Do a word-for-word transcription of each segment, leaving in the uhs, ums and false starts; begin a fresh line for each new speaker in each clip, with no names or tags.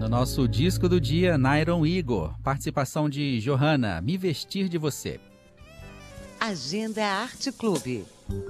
No nosso disco do dia, Nairon Igor, participação de Johanna, Me Vestir de Você.
Agenda Arte Clube.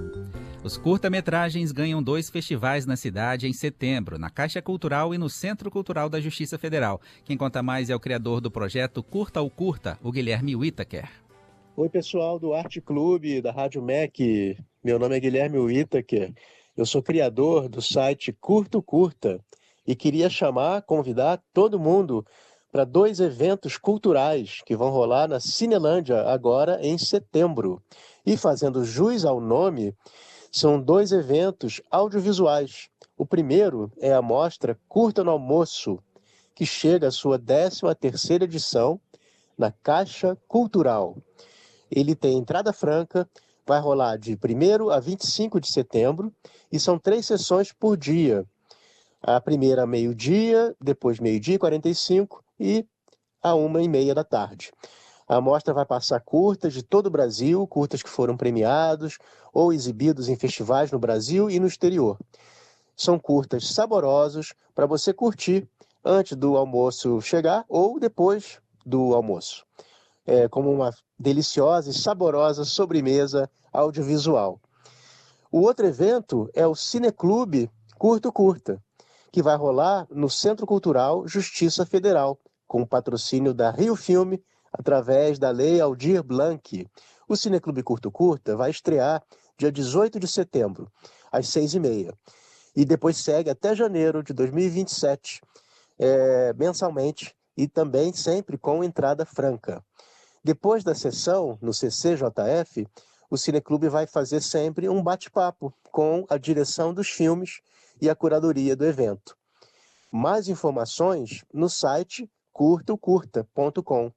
Os curta-metragens ganham dois festivais na cidade em setembro, na Caixa Cultural e no Centro Cultural da Justiça Federal. Quem conta mais é o criador do projeto Curta ou Curta, o Guilherme Whittaker.
Oi, pessoal do Arte Clube, da Rádio M E C. Meu nome é Guilherme Whittaker. Eu sou criador do site Curto Curta e queria chamar, convidar todo mundo para dois eventos culturais que vão rolar na Cinelândia agora em setembro. E fazendo jus ao nome, são dois eventos audiovisuais. O primeiro é a mostra Curta no Almoço, que chega à sua décima terceira edição na Caixa Cultural. Ele tem entrada franca, vai rolar de primeiro a vinte e cinco de setembro e são três sessões por dia. A primeira meio-dia, depois meio-dia e quarenta e cinco e a uma e meia da tarde. A mostra vai passar curtas de todo o Brasil, curtas que foram premiados ou exibidos em festivais no Brasil e no exterior. São curtas saborosos para você curtir antes do almoço chegar ou depois do almoço. É como uma deliciosa e saborosa sobremesa audiovisual. O outro evento é o Cineclube Curto Curta, que vai rolar no Centro Cultural Justiça Federal, com o patrocínio da Rio Filme, através da Lei Aldir Blanc. O Cineclube Curto Curta vai estrear dia dezoito de setembro, às seis e meia. E depois segue até janeiro de dois mil e vinte e sete, é, mensalmente, e também sempre com entrada franca. Depois da sessão, no C C J F, o Cineclube vai fazer sempre um bate-papo com a direção dos filmes e a curadoria do evento. Mais informações no site curto curta ponto com.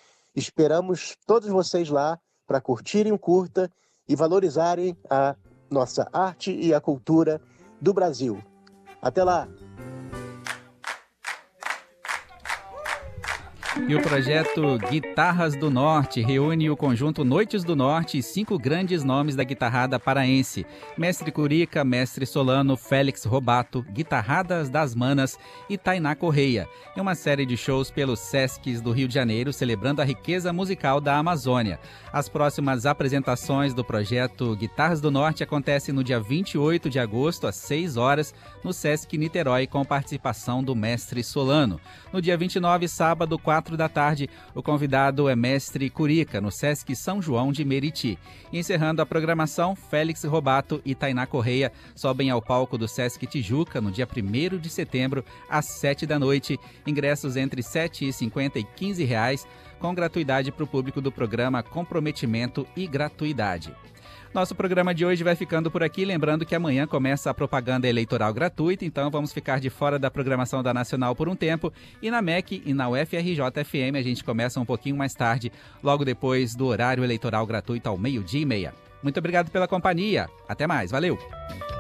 Esperamos todos vocês lá para curtirem o curta e valorizarem a nossa arte e a cultura do Brasil. Até lá!
E o projeto Guitarras do Norte reúne o conjunto Noites do Norte e cinco grandes nomes da guitarrada paraense. Mestre Curica, Mestre Solano, Félix Robato, Guitarradas das Manas e Tainá Correia. Em uma série de shows pelos Sescs do Rio de Janeiro, celebrando a riqueza musical da Amazônia. As próximas apresentações do projeto Guitarras do Norte acontecem no dia vinte e oito de agosto, às seis horas, no Sesc Niterói, com participação do Mestre Solano. No dia vinte e nove, sábado, quatro da tarde, o convidado é Mestre Curica, no Sesc São João de Meriti. E encerrando a programação, Félix Robato e Tainá Correia sobem ao palco do Sesc Tijuca no dia primeiro de setembro, às sete da noite. Ingressos entre sete reais e cinquenta centavos e quinze reais, com gratuidade para o público do programa Comprometimento e Gratuidade. Nosso programa de hoje vai ficando por aqui, lembrando que amanhã começa a propaganda eleitoral gratuita, então vamos ficar de fora da programação da Nacional por um tempo, e na M E C e na U F R J F M a gente começa um pouquinho mais tarde, logo depois do horário eleitoral gratuito ao meio-dia e meia. Muito obrigado pela companhia, até mais, valeu!